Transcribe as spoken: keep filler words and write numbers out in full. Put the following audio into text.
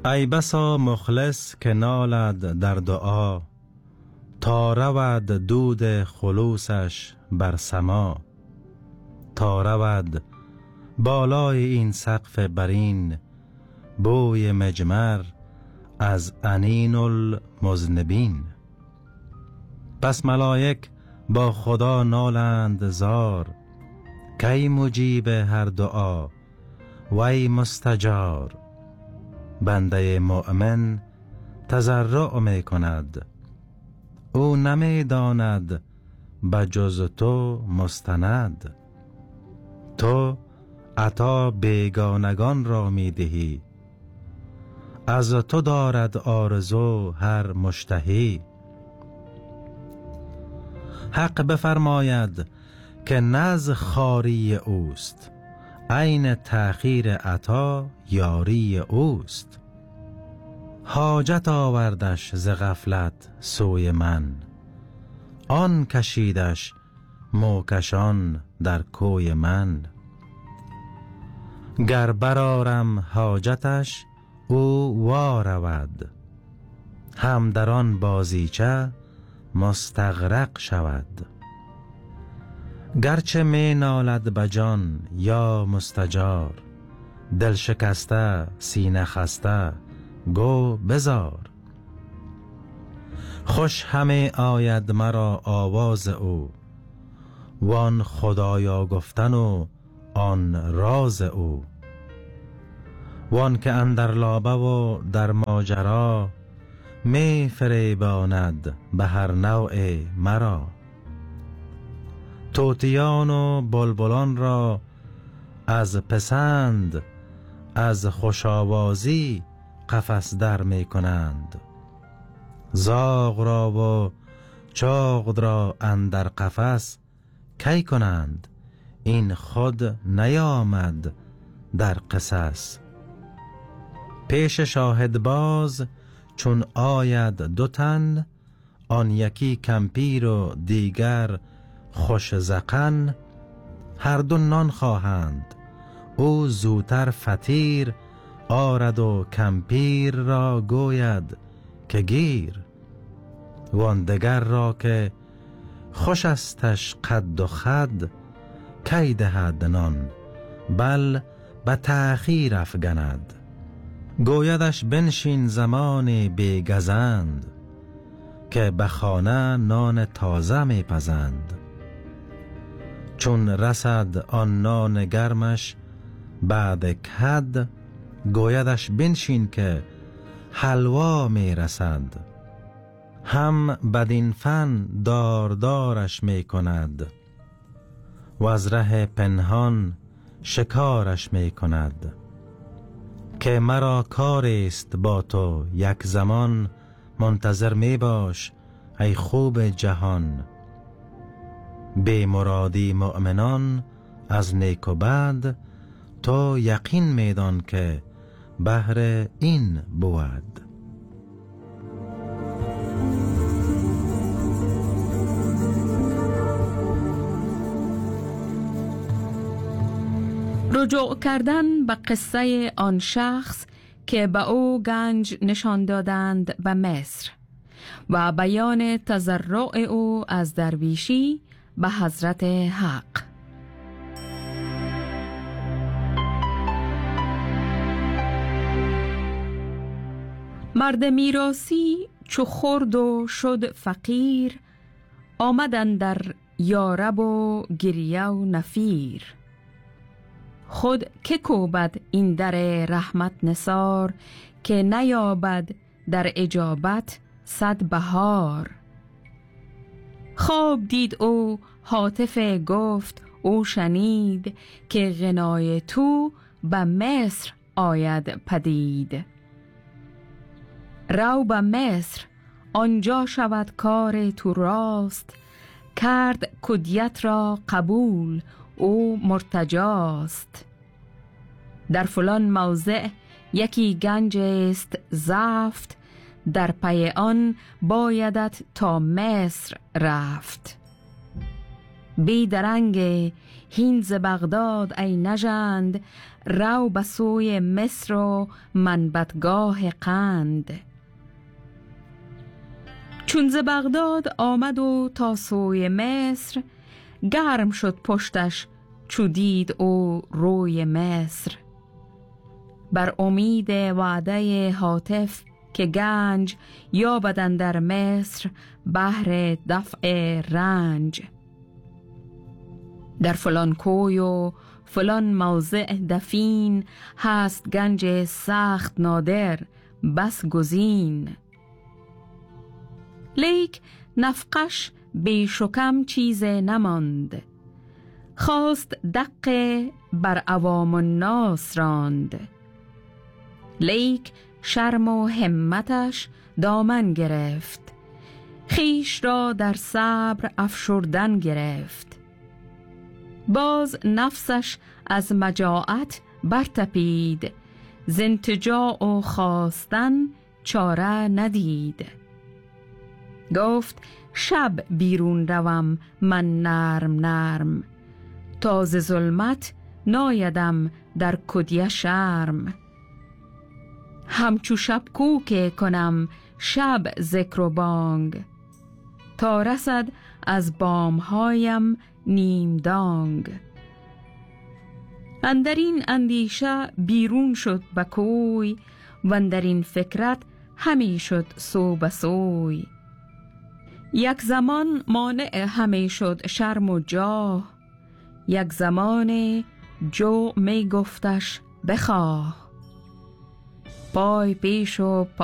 ای بسا مخلص که نالد در دعا، تا رود دود خلوصش بر سما. تا رود بالای این سقف برین، بوی مجمر از انین المذنبین. پس ملائک با خدا نالند زار، کی مجیب هر دعا وی مستجار. بنده مؤمن تضرع می کند، او نمی داند بجز تو مستند. تو عطا بیگانگان را می دهی، از تو دارد آرزو هر مشتهی. حق بفرماید که نز خاری اوست، عین تأخیر عطا یاری اوست. حاجت آوردش ز غفلت سوی من، آن کشیدش موکشان در کوی من. گر برآرم حاجتش او وارود، هم در آن بازیچه مستغرق شود. گرچه می نالد بجان یا مستجار، دل شکسته سینه خسته گو بزار. خوش همه آید مرا آواز او، وان خدایا گفتن و آن راز او. وان که اندر لابه و در ماجرا، می فریباند به هر نوع مرا. طوطیان و بلبلان را از پسند، از خوش آوازی قفس در می کنند. زاغ را و چاغ را اندر قفس کی کنند، این خود نیامد در قصص. پیش شاهد باز چون آید دو تن، آن یکی کمپیر و دیگر خوش زقن. هر دو نان خواهند، او زوتر فطیر آرد و کمپیر را گوید که گیر. وان دگر را که خوش استش قد و خد، کی دهد نان بل به تأخیر افگند. گویدش بنشین زمان بیگزند، که به خانه نان تازه می پزند. چون رسد آن نان گرمش بعد کد، گویدش بنشین که حلوا می رسد. هم بدین فن داردارش می کند، و از ره پنهان شکارش می کند. که مرا کاریست با تو یک زمان، منتظر می باش ای خوب جهان. بی مرادی مؤمنان از نیک و بد، تو یقین میدان که بهر این بود. رجوع کردن به قصه آن شخص که به او گنج نشان دادند به مصر، و بیان تضرع او از درویشی به حضرت حق. مرد میراثی چو خورد و شد فقیر، آمدن در یارب و گریه و نفیر. خود که کوبد این در رحمت نثار، که نیابد در اجابت صد بهار. خواب دید او هاتف گفت او شنید، که غنای تو به مصر آید پدید. رو به مصر آنجا شود کار تو راست، کرد کدیت را قبول او مرتجاست. در فلان موضع یکی گنج است زفت، در پی آن بایدت تا مصر رفت. بی درنگ هین ز بغداد ای نژند، رو به سوی مصر و منبتگاه قند. چون ز بغداد آمد و تا سوی مصر، گرم شد پشتش چو دید او روی مصر. بر امید وعده هاتف که گنج، یابد در مصر بهر دفع رنج. در فلان کوی و فلان موضع دفین، هست گنج سخت نادر بس گزین. لیک نفقش بیش و کم چیز نماند، خواست دقه بر عوام الناس راند. لیک شرم و همتش دامن گرفت، خیش را در صبر افشردن گرفت. باز نفسش از مجاعت برتپید، ز انتجاع و خواستن چاره ندید. گفت شب بیرون روم من نرم نرم، تا ز ظلمت نایدم در کدیه شرم. همچو شب کوک کنم شب ذکر و بانگ، تا رسد از بامهایم نیم دانگ. اندرین اندیشه بیرون شد به کوی، و اندرین فکرت همی شد سو به سوی. یک زمان مانع همی شد شرم و جاه، یک زمان جو می گفتش بخواه. پای پیش و